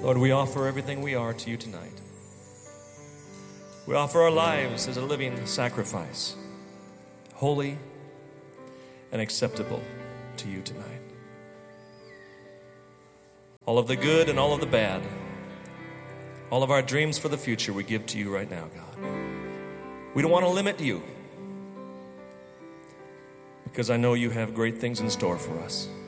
Lord, we offer everything we are to you tonight. We offer our lives as a living sacrifice, holy and acceptable to you tonight. All of the good and all of the bad, all of our dreams for the future we give to you right now, God. We don't want to limit you because I know you have great things in store for us.